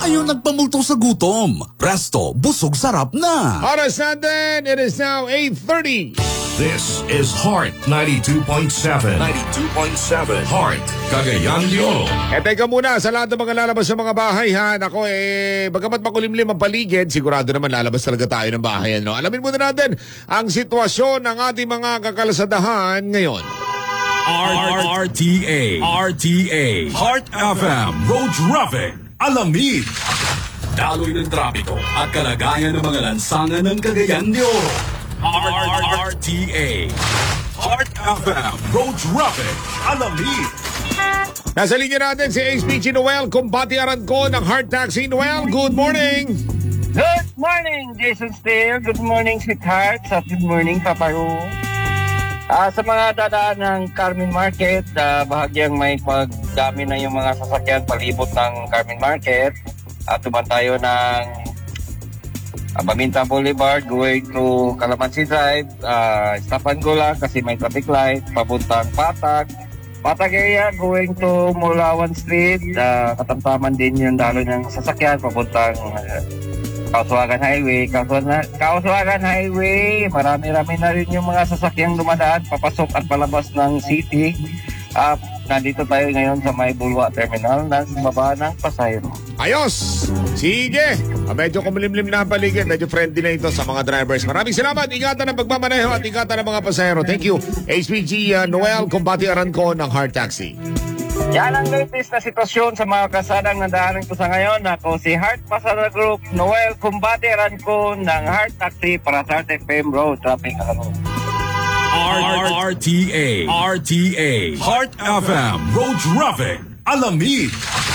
tayo nagpamulto sa gutom. Presto, busog sarap na. Oras natin, it is now 8:30. This is Heart 92.7. 92.7. Heart, Cagayan de Oro. Teka muna, sa lahat ng mga lalabas sa mga bahay ha, nako bagamat makulimlim ang paligid, sigurado naman lalabas talaga tayo ng bahay. No? Alamin muna natin ang sitwasyon ng ating mga kakalasadahan ngayon. RTA. Heart FM. Road Traffic. Alamid. Daloy ng trapiko at kalagayan ng mga lansangan ng Cagayan de Oro. RTA. Heart FM. Road Traffic. Alamid. Nasa linya natin si HPG Noel Kumbati Aranco ng Heart Taxi. Noel, good morning! Good morning, Jason Steele. Good morning, sweetheart. At good morning, Paparu. Sa mga dadaan ng Carmen Market, bahagyang may pagdami na yung mga sasakyan palibot ng Carmen Market. Tuman tayo ng Baminta Boulevard going to Calamansi Drive. Stop and go lang kasi may traffic light. Papuntang Patag. Patag area going to Mulawan Street. Katamtaman din yung dalo ng sasakyan papuntang Kauswagan Highway. Kauswagan Highway, marami-rami na rin yung mga sasakyang dumadaan papasok at palabas ng city. Nandito tayo ngayon sa May Bulwa Terminal na baba ng Pasayro. Ayos! Sige! Medyo kumulimlim na ang paligid. Medyo friendly na ito sa mga drivers. Maraming salamat. Ingatan ang pagmamaneho at ingatan ang mga pasahero. Thank you. HPG Noel Kumbati Aranco ng Heart Taxi. Yan ang latest na sitwasyon sa mga kasadang nadaanan ko sa ngayon. Ako si Heart Pasada Group, Noel Kumbati Aranco ng Heart Taxi para sa FM Road Traffic. RTA. Heart FM. Road Traffic. Alamid.